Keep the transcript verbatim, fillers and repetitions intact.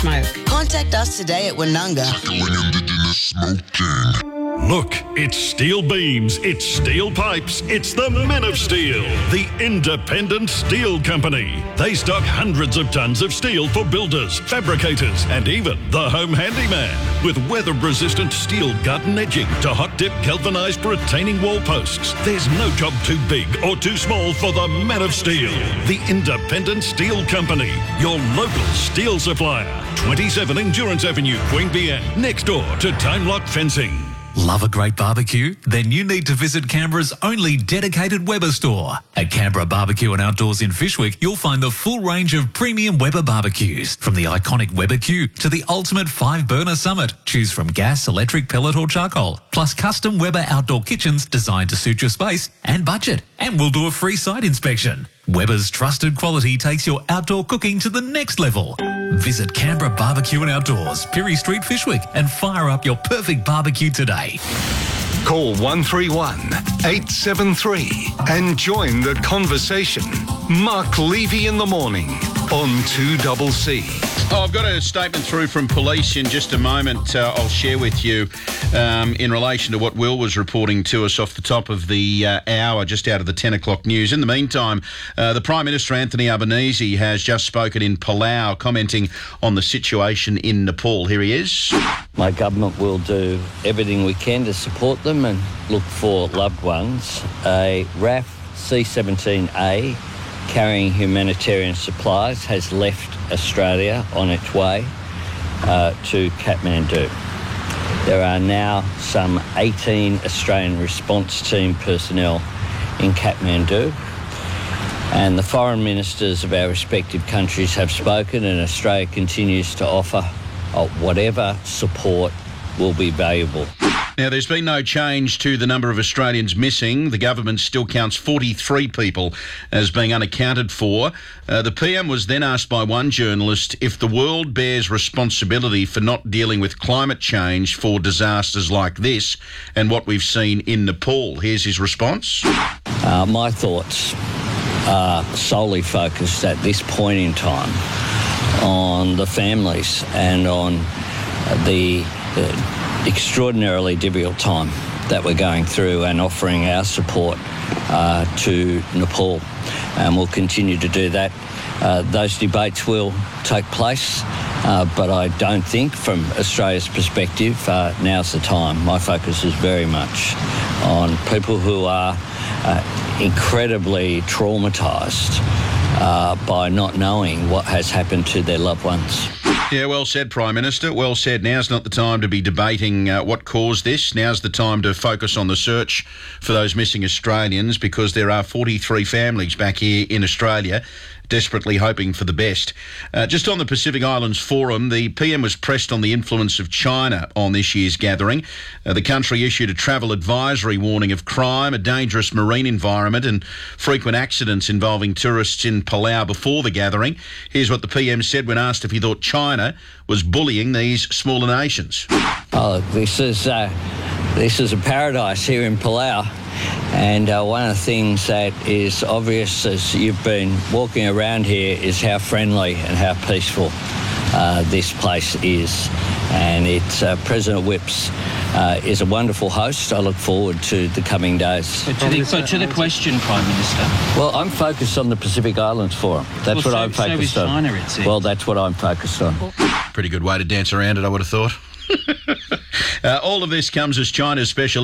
smoke. Contact us today at Woonunga. Tackling Indigenous smoking. Look, it's steel beams, it's steel pipes, it's the Men of Steel, the independent steel company. They stock hundreds of tons of steel for builders, fabricators, and even the home handyman. With weather-resistant steel gut and edging to hot-dip galvanised retaining wall posts, there's no job too big or too small for the Men of Steel, the independent steel company, your local steel supplier. twenty-seven Endurance Avenue, Queanbeyan, next door to Time Lock Fencing. Love a great barbecue? Then you need to visit Canberra's only dedicated Weber store. At Canberra Barbecue and Outdoors in Fyshwick, you'll find the full range of premium Weber barbecues. From the iconic Weber Q to the ultimate five-burner Summit. Choose from gas, electric, pellet or charcoal. Plus custom Weber outdoor kitchens designed to suit your space and budget. And we'll do a free site inspection. Weber's trusted quality takes your outdoor cooking to the next level. Visit Canberra Barbecue and Outdoors, Pirie Street, Fyshwick, and fire up your perfect barbecue today. Call one three one, eight seven three and join the conversation. Mark Levy in the morning on two C C. Oh, I've got a statement through from police in just a moment. Uh, I'll share with you um, in relation to what Will was reporting to us off the top of the uh, hour, just out of the ten o'clock news. In the meantime, uh, the Prime Minister, Anthony Albanese, has just spoken in Palau, commenting on the situation in Nepal. Here he is. My government will do everything we can to support them and look for loved ones. A R A F C seventeen A carrying humanitarian supplies has left Australia on its way uh, to Kathmandu. There are now some eighteen Australian response team personnel in Kathmandu, and the foreign ministers of our respective countries have spoken, and Australia continues to offer uh, whatever support will be valuable. Now, there's been no change to the number of Australians missing. The government still counts forty-three people as being unaccounted for. Uh, the P M was then asked by one journalist if the world bears responsibility for not dealing with climate change for disasters like this and what we've seen in Nepal. Here's his response. Uh, my thoughts are solely focused at this point in time on the families and on the uh, extraordinarily difficult time that we're going through, and offering our support uh, to Nepal, and we'll continue to do that. Uh, those debates will take place, uh, but I don't think from Australia's perspective uh, now's the time. My focus is very much on people who are uh, incredibly traumatised uh, by not knowing what has happened to their loved ones. Yeah, well said, Prime Minister. Well said. Now's not the time to be debating uh, what caused this. Now's the time to focus on the search for those missing Australians, because there are forty-three families back here in Australia desperately hoping for the best. Uh, just on the Pacific Islands Forum, the P M was pressed on the influence of China on this year's gathering. Uh, the country issued a travel advisory warning of crime, a dangerous marine environment and frequent accidents involving tourists in Palau before the gathering. Here's what the P M said when asked if he thought China was bullying these smaller nations. Oh, this is, uh, this is a paradise here in Palau. And uh, one of the things that is obvious as you've been walking around here is how friendly and how peaceful uh, this place is. And it's uh, President Whipps uh, is a wonderful host. I look forward to the coming days. But to the, but to the question, Prime Minister. Well, I'm focused on the Pacific Islands Forum. That's well, what so, I'm focused so is on. China, it seems. Well, that's what I'm focused on. Pretty good way to dance around it, I would have thought. uh, all of this comes as China's special